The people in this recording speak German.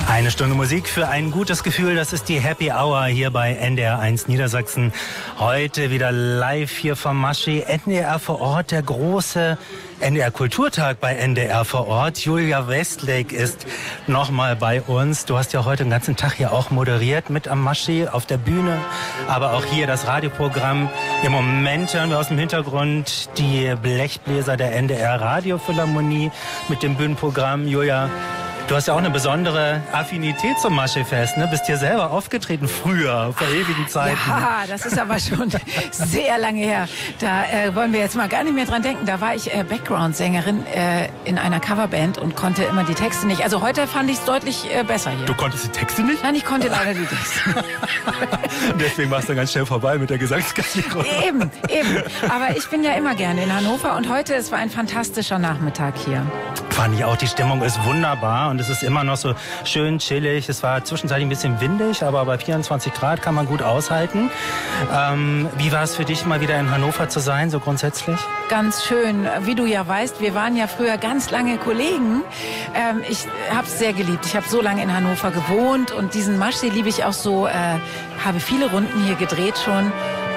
Eine Stunde Musik für ein gutes Gefühl, das ist die Happy Hour hier bei NDR 1 Niedersachsen. Heute wieder live hier vom Maschi, NDR vor Ort, der große NDR Kulturtag bei NDR vor Ort. Julia Westlake ist nochmal bei uns. Du hast ja heute den ganzen Tag hier auch moderiert mit am Maschi auf der Bühne, aber auch hier das Radioprogramm. Im Moment hören wir aus dem Hintergrund die Blechbläser der NDR Radiophilharmonie mit dem Bühnenprogramm. Julia, du hast ja auch eine besondere Affinität zum Maschefest, ne? Bist hier selber aufgetreten früher, vor ewigen Zeiten. Ja, das ist aber schon sehr lange her. Da wollen wir jetzt mal gar nicht mehr dran denken. Da war ich Background-Sängerin in einer Coverband und konnte immer die Texte nicht. Also heute fand ich es deutlich besser hier. Du konntest die Texte nicht? Nein, ich konnte leider die Texte. Deswegen warst du ganz schnell vorbei mit der Gesangskarriere. Eben. Aber ich bin ja immer gerne in Hannover und heute, es war ein fantastischer Nachmittag hier. Fand ich auch, die Stimmung ist wunderbar und es ist immer noch so schön chillig. Es war zwischenzeitlich ein bisschen windig, aber bei 24 Grad kann man gut aushalten. Wie war es für dich, mal wieder in Hannover zu sein, so grundsätzlich? Ganz schön. Wie du ja weißt, wir waren ja früher ganz lange Kollegen. Ich habe es sehr geliebt. Ich habe so lange in Hannover gewohnt und diesen Maschi liebe ich auch so. Habe viele Runden hier gedreht schon